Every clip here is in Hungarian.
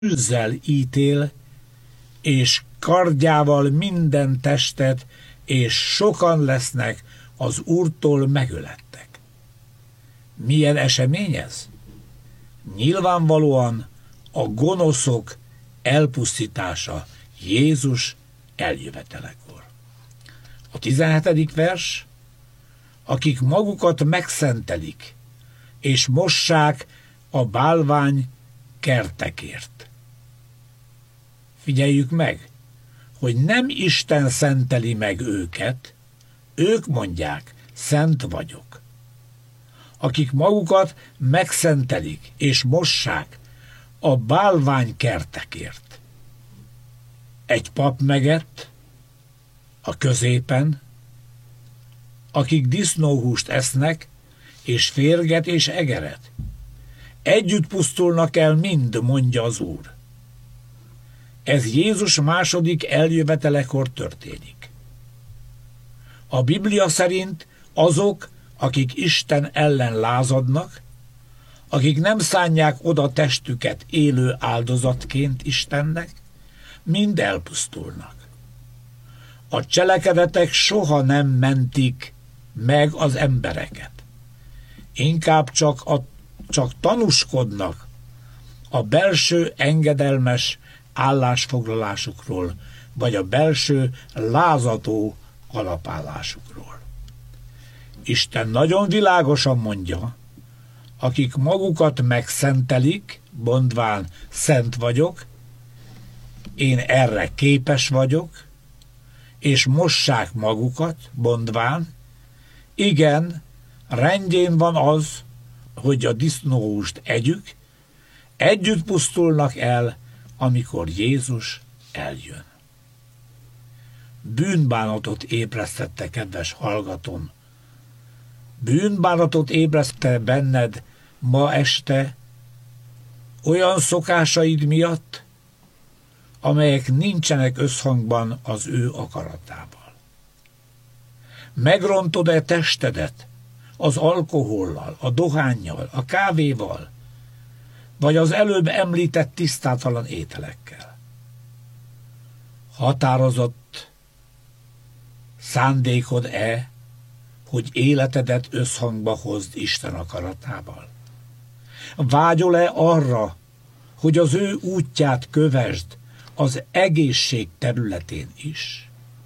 tűzzel ítél, és kardjával minden testet, és sokan lesznek az Úrtól megölettek. Milyen esemény ez? Nyilvánvalóan a gonoszok elpusztítása Jézus eljövetelekor. A 17. vers: akik magukat megszentelik, és mossák a bálvány kertekért. Figyeljük meg, hogy nem Isten szenteli meg őket, ők mondják, szent vagyok. Akik magukat megszentelik és mossák a bálvány kertekért. Egy pap megett a középen, akik disznóhúst esznek, és férget és egeret. Együtt pusztulnak el mind, mondja az Úr. Ez Jézus második eljövetelekor történik. A Biblia szerint azok, akik Isten ellen lázadnak, akik nem szánják oda testüket élő áldozatként Istennek, mind elpusztulnak. A cselekedetek soha nem mentik meg az embereket. Inkább csak tanúskodnak a belső engedelmes állásfoglalásukról, vagy a belső lázadó alapállásukról. Isten nagyon világosan mondja, akik magukat megszentelik, mondván szent vagyok, én erre képes vagyok, és mossák magukat, mondván, igen, rendjén van az, hogy a disznóhúst együk, együtt pusztulnak el, amikor Jézus eljön. Bűnbánatot ébresztette, kedves hallgatóm. Bűnbánatot ébreszte benned ma este olyan szokásaid miatt, amelyek nincsenek összhangban az ő akaratával. Megrontod-e testedet az alkohollal, a dohánnyal, a kávéval, vagy az előbb említett tisztátalan ételekkel? Határozott szándékod-e, hogy életedet összhangba hozd Isten akaratával? Vágyol-e arra, hogy az ő útját kövesd az egészség területén is?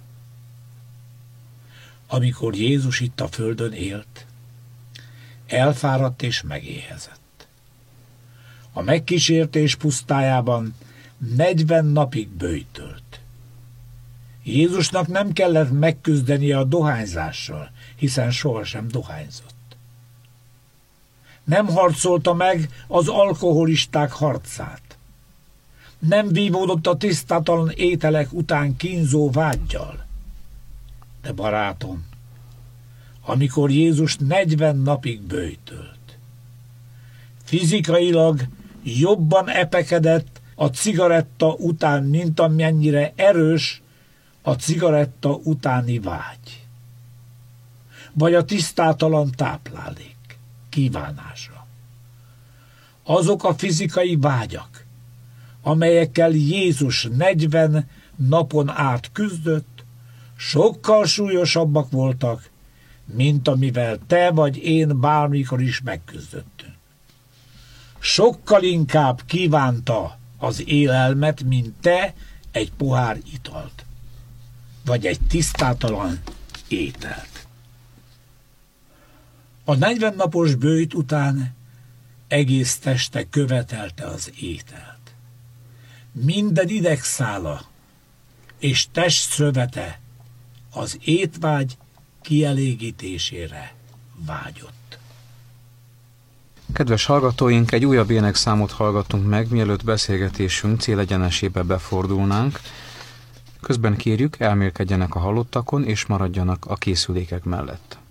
Amikor Jézus itt a földön élt, elfáradt és megéhezett. A megkísértés pusztájában 40 napig böjtölt. Jézusnak nem kellett megküzdenie a dohányzással, hiszen sohasem dohányzott. Nem harcolta meg az alkoholisták harcát. Nem vívódott a tisztátalan ételek után kínzó vággyal. De barátom, amikor Jézus 40 napig böjtölt, fizikailag jobban epekedett a cigaretta után, mint amennyire erős a cigaretta utáni vágy, vagy a tisztátalan táplálék kívánása. Azok a fizikai vágyak, amelyekkel Jézus 40 napon át küzdött, sokkal súlyosabbak voltak, mint amivel te vagy én bármikor is megküzdöttünk. Sokkal inkább kívánta az élelmet, mint te egy pohár italt, vagy egy tisztátalan ételt. A 40 napos böjt után egész teste követelte az ételt. Minden idegszála és testszövete az étvágy kielégítésére vágyott. Kedves hallgatóink, egy újabb énekszámot hallgatunk meg, mielőtt beszélgetésünk célegyenesébe befordulnánk. Közben kérjük, elmélkedjenek a hallottakon, és maradjanak a készülékek mellett.